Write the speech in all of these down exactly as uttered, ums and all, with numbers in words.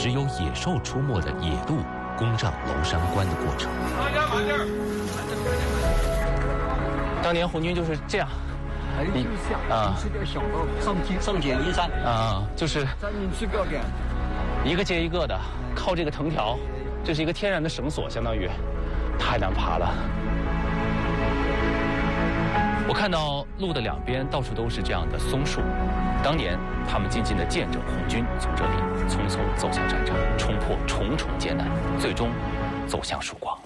只有野兽出没的野路攻占娄山关的过程。当年红军就是这样， 一啊，是个小道上街上街一站啊，就是站进去标杆， 一个接一个的，靠这个藤条，这是一个天然的绳索，相当于太难爬了。我看到路的两边到处都是这样的松树，当年他们静静地见证红军从这里匆匆走向战场，冲破重重艰难，最终走向曙光。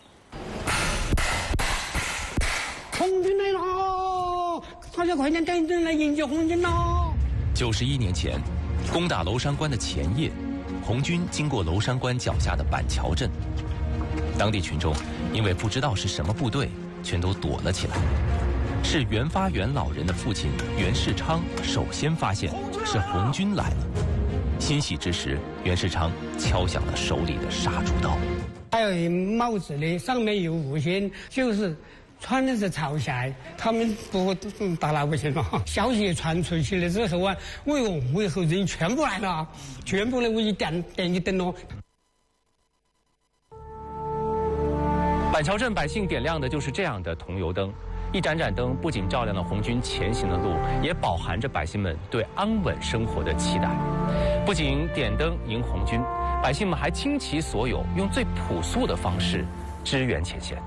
红军来了！大家快点赶紧来迎接红军喽！ 九十一年前，攻打娄山关的前夜，红军经过娄山关脚下的板桥镇，当地群众因为不知道是什么部队，全都躲了起来。是袁发元老人的父亲袁世昌首先发现是红军来了，欣喜之时，袁世昌敲响了手里的杀猪刀。 还有帽子的上面有五星，就是穿的是朝霞，他们不打老百姓了。消息传出去了之后啊，为我为后人全部来了，全部来我一点点一灯笼。 板桥镇百姓点亮的就是这样的桐油灯，一盏盏灯不仅照亮了红军前行的路，也饱含着百姓们对安稳生活的期待。不仅点灯迎红军，百姓们还倾其所有，用最朴素的方式支援前线。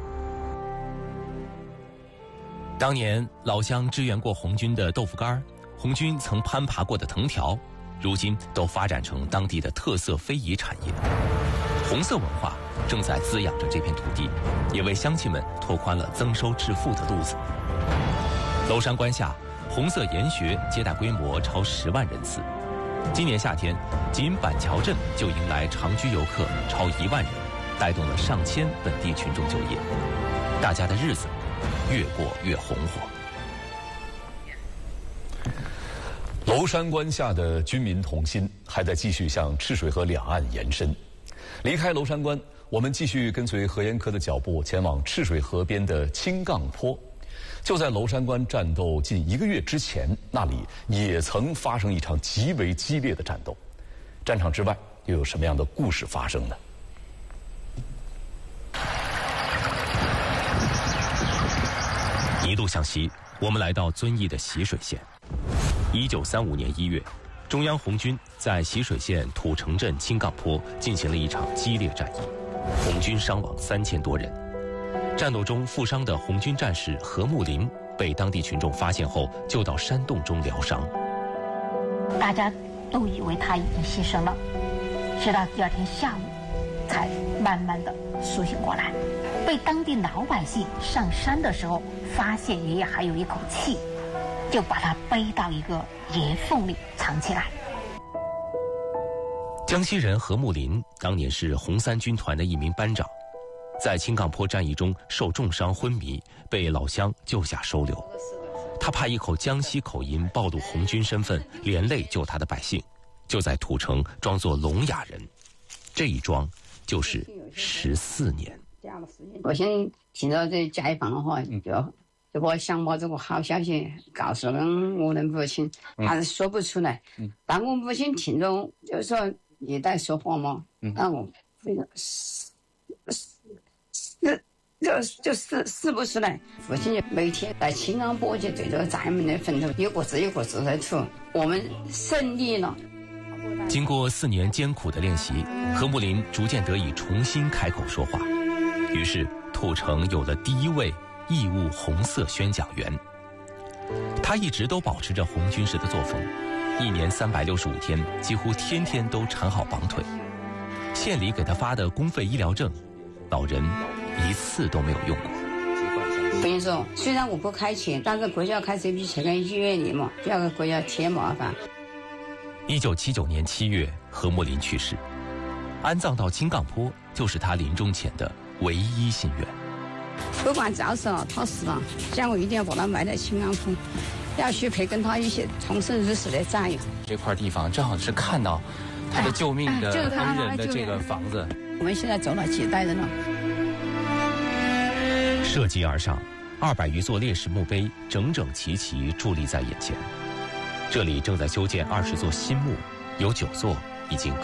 当年老乡支援过红军的豆腐干，红军曾攀爬过的藤条，如今都发展成当地的特色非遗产业。红色文化正在滋养着这片土地，也为乡亲们拓宽了增收致富的路子。娄山关下，红色研学接待规模超十万人次。今年夏天，仅板桥镇就迎来长居游客超一万人，带动了上千本地群众就业。大家的日子越过越红火。 娄山关下的军民同心还在继续向赤水河两岸延伸。离开娄山关，我们继续跟随何延科的脚步，前往赤水河边的青杠坡。就在娄山关战斗近一个月之前，那里也曾发生一场极为激烈的战斗。战场之外，又有什么样的故事发生呢？ 一路向西，我们来到遵义的习水县。一九三五年一月，中央红军在习水县土城镇青杠坡进行了一场激烈战役，红军伤亡三千多人。战斗中负伤的红军战士何木林被当地群众发现后救到山洞中疗伤。 大家都以为他已经牺牲了，直到第二天下午才慢慢的苏醒过来。被当地老百姓上山的时候发现爷爷还有一口气，就把他背到一个岩缝里藏起来。 江西人何木林当年是红三军团的一名班长，在青杠坡战役中受重伤昏迷，被老乡救下收留。他怕一口江西口音暴露红军身份，连累救他的百姓，就在土城装作聋哑人，这一装就是十四年。 我现在听到这街坊的话，就就我想把这个好消息告诉了我的母亲，还是说不出来。当我母亲听着就说你在说话嘛，那我非常是是就就是死不出来。父亲就每天在青冈坡就对着咱们的坟头有个字有个字在吐，我们胜利了。 经过四年艰苦的练习，何木林逐渐得以重新开口说话。于是土城有了第一位义务红色宣讲员。他一直都保持着红军时的作风，一年三百六十五天，几乎天天都缠好绑腿。县里给他发的公费医疗证，老人一次都没有用过。 我跟你说，虽然我不开钱，但是国家开这笔钱给医院里嘛，不要给国家添麻烦。 一九七九年七月，何木林去世，安葬到青杠坡就是他临终前的唯一心愿。 不管早死了他死了，像我一定要把他埋在青冈坡，要去陪跟他一起重生日死的战友。 这块地方正好是看到他的救命的恩人的这个房子。 我们现在走了几代人了。 涉级而上，二百余座烈士墓碑整整齐齐矗立在眼前。这里正在修建二十座新墓，有九座已经